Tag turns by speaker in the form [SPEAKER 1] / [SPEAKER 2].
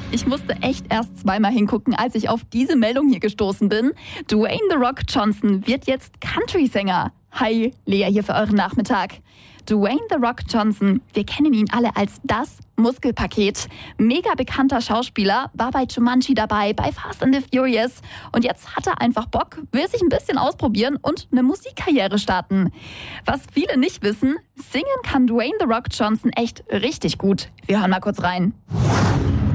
[SPEAKER 1] Ich musste echt erst zweimal hingucken, als ich auf diese Meldung hier gestoßen bin. Dwayne The Rock Johnson wird jetzt Country-Sänger. Hi, Lea hier für euren Nachmittag. Dwayne The Rock Johnson, wir kennen ihn alle als das Muskelpaket. Mega bekannter Schauspieler, war bei Jumanji dabei, bei Fast and the Furious. Und jetzt hat er einfach Bock, will sich ein bisschen ausprobieren und eine Musikkarriere starten. Was viele nicht wissen, singen kann Dwayne The Rock Johnson echt richtig gut. Wir hören mal kurz rein.